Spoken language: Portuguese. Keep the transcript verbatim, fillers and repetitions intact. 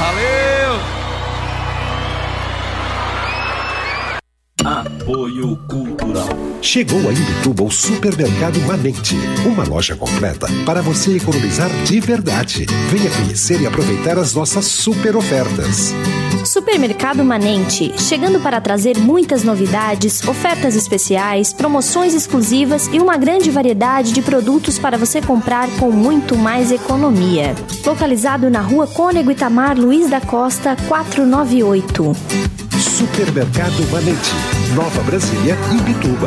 Valeu! Apoio Cultural. Chegou a Imbituba o Supermercado Manente, uma loja completa para você economizar de verdade. Venha conhecer e aproveitar as nossas super ofertas. Supermercado Manente, chegando para trazer muitas novidades, ofertas especiais, promoções exclusivas e uma grande variedade de produtos para você comprar com muito mais economia. Localizado na Rua Cônego Itamar Luiz da Costa, quatrocentos e noventa e oito. Supermercado Manente, Nova Brasília, Imbituba.